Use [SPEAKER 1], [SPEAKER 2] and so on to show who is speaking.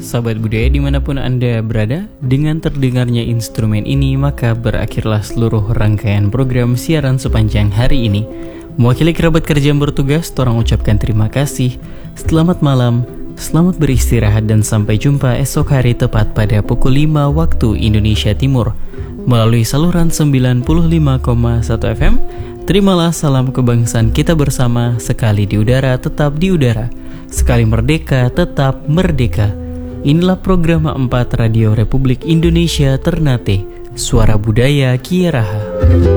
[SPEAKER 1] sahabat budaya dimanapun Anda berada. Dengan terdengarnya instrumen ini, maka berakhirlah seluruh rangkaian program siaran sepanjang hari ini. Mewakili kerabat kerja yang bertugas, torang ucapkan terima kasih. Selamat malam, selamat beristirahat, dan sampai jumpa esok hari tepat pada pukul 5 waktu Indonesia Timur melalui saluran 95,1 FM. Terimalah salam kebangsaan kita bersama, sekali di udara tetap di udara, sekali merdeka tetap merdeka. Inilah program 4 Radio Republik Indonesia Ternate, Suara Budaya Kiaraha.